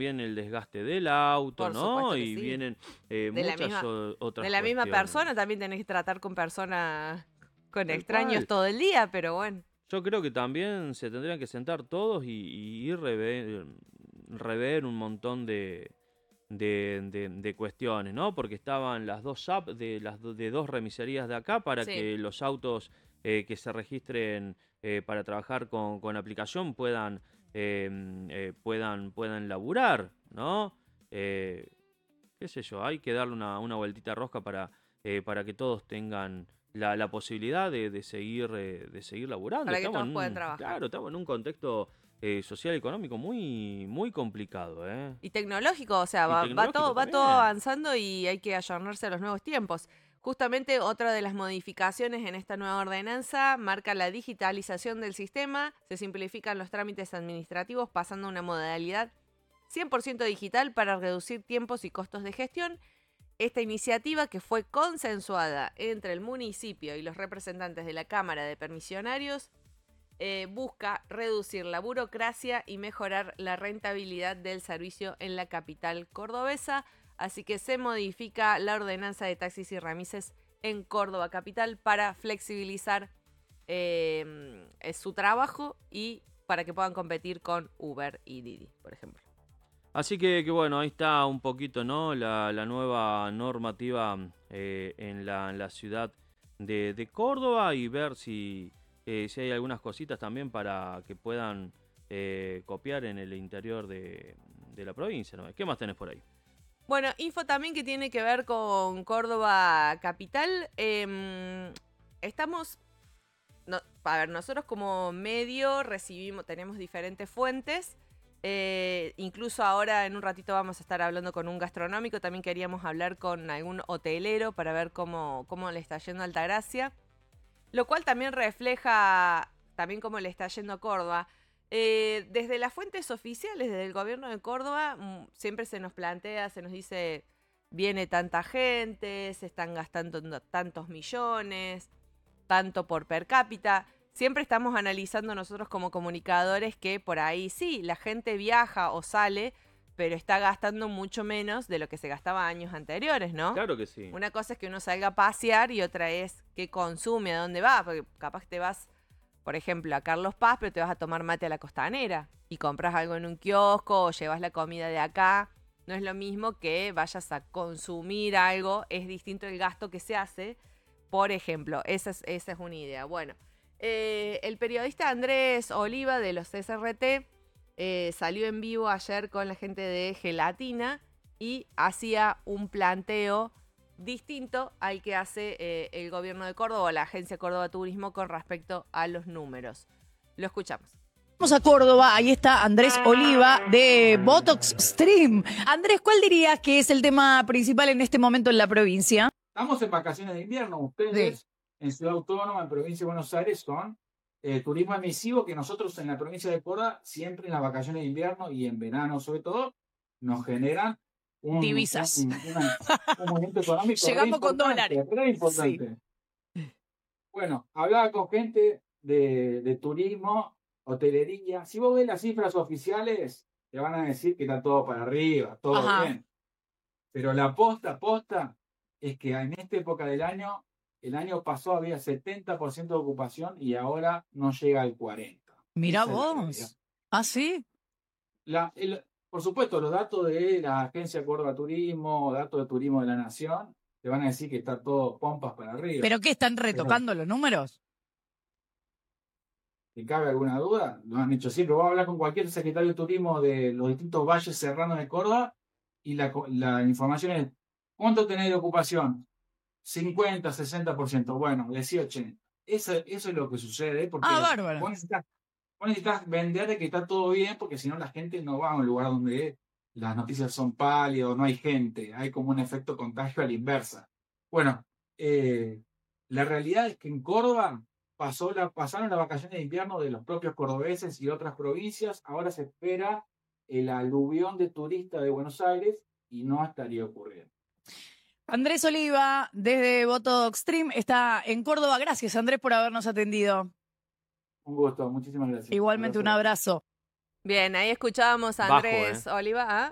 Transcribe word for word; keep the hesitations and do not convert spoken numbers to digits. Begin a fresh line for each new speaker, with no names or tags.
también el desgaste del auto,
Por
¿no?
supuesto que
Y
sí.
vienen eh,
De la
muchas
misma,
o- otras
de la misma
cuestiones.
persona también tenés que tratar con personas, con
Tal
extraños
cual.
todo el día, pero bueno.
Yo creo que también se tendrían que sentar todos y, y ir rever, rever un montón de, de, de- de cuestiones, ¿no? Porque estaban las dos apps de las do- de dos remiserías de acá para
Sí.
que los autos eh, que se registren eh, para trabajar con, con aplicación puedan, eh, eh, puedan, puedan laburar, ¿no? Eh, qué sé yo, hay que darle una, una vueltita rosca para, eh, para que todos tengan la, la posibilidad de, de seguir, eh, de seguir laburando.
Para que
Estamos
todos
en
puedan
un,
trabajar.
claro, estamos en un contexto eh, social y económico muy, muy complicado, ¿eh?
Y tecnológico, o sea,
Y
va, va
tecnológico
todo, va todo
también.
avanzando y hay que ayornarse a los nuevos tiempos. Justamente otra de las modificaciones en esta nueva ordenanza marca la digitalización del sistema, se simplifican los trámites administrativos pasando a una modalidad cien por ciento digital para reducir tiempos y costos de gestión. Esta iniciativa, que fue consensuada entre el municipio y los representantes de la Cámara de Permisionarios, eh, busca reducir la burocracia y mejorar la rentabilidad del servicio en la capital cordobesa. Así que se modifica la ordenanza de taxis y remises en Córdoba capital para flexibilizar eh, su trabajo y para que puedan competir con Uber y Didi, por ejemplo.
Así que, que bueno, ahí está un poquito, ¿no? La, la nueva normativa eh, en, la, en la ciudad de, de Córdoba y ver si, eh, si hay algunas cositas también para que puedan eh, copiar en el interior de, de la provincia, ¿no? ¿Qué más tenés por ahí?
Bueno, info también que tiene que ver con Córdoba capital. Eh, estamos, no, a ver, nosotros como medio recibimos, tenemos diferentes fuentes. Eh, incluso ahora en un ratito vamos a estar hablando con un gastronómico. También queríamos hablar con algún hotelero para ver cómo, cómo le está yendo a Altagracia. Lo cual también refleja también cómo le está yendo a Córdoba. Eh, desde las fuentes oficiales, desde el gobierno de Córdoba, mm, siempre se nos plantea, se nos dice, viene tanta gente, se están gastando no- tantos millones, tanto por per cápita. Siempre estamos analizando nosotros como comunicadores que por ahí sí, la gente viaja o sale, pero está gastando mucho menos de lo que se gastaba años anteriores, ¿no?
Claro que sí.
Una cosa es que uno salga a pasear y otra es qué consume, a dónde va, porque capaz que te vas, por ejemplo, a Carlos Paz, pero te vas a tomar mate a la Costanera y compras algo en un kiosco o llevas la comida de acá. No es lo mismo que vayas a consumir algo, es distinto el gasto que se hace. Por ejemplo, esa es, esa es una idea. Bueno, eh, el periodista Andrés Oliva de los S R T eh, salió en vivo ayer con la gente de Gelatina y hacía un planteo distinto al que hace eh, el gobierno de Córdoba o la agencia Córdoba Turismo con respecto a los números. Lo escuchamos.
Vamos a Córdoba, ahí está Andrés Oliva de Botox Stream. Andrés, ¿cuál dirías que es el tema principal en este momento en la provincia?
Estamos en vacaciones de invierno. Ustedes
Sí.
en Ciudad Autónoma, en Provincia de Buenos Aires, son eh, turismo emisivo que nosotros en la provincia de Córdoba, siempre en las vacaciones de invierno y en verano sobre todo, nos generan un,
Divisas.
un, una- un movimiento económico re
Llegamos con
importante,
dólares.
re importante. Bueno, hablaba con gente de, de turismo, hotelería. Si vos ves las cifras oficiales, te van a decir que está todo para arriba, todo
Ajá.
bien. Pero la posta, posta, es que en esta época del año, el año pasado había setenta por ciento de ocupación y ahora no llega al cuarenta por ciento.
Mirá
Esa es la realidad.
vos. ¿Ah, sí?
La- el- por supuesto, los datos de la Agencia Córdoba Turismo, datos de Turismo de la Nación, te van a decir que está todo pompas para arriba.
¿Pero qué, están
Pero,
retocando los números?
si cabe alguna duda, lo han hecho siempre. Vos hablar con cualquier secretario de turismo de los distintos valles serranos de Córdoba y la, co- la información es, ¿cuánto tenés de ocupación? cincuenta, sesenta por ciento. Bueno, decía ochenta. Eso, eso es lo que sucede, porque
Ah,
vos
bárbaro.
necesitas, vos necesitas vender de que está todo bien, porque si no la gente no va a un lugar donde las noticias son pálidas, no hay gente, hay como un efecto contagio a la inversa. Bueno, eh, la realidad es que en Córdoba pasó la, pasaron las vacaciones de invierno de los propios cordobeses y otras provincias, ahora se espera el aluvión de turistas de Buenos Aires y no estaría ocurriendo.
Andrés Oliva, desde Botox Stream, está en Córdoba. Gracias, Andrés, por habernos atendido.
Un gusto, muchísimas gracias.
Igualmente, un
Abrazo.
abrazo.
Bien, ahí escuchábamos a
Bajo,
Andrés
¿eh?
Oliva. ¿Ah?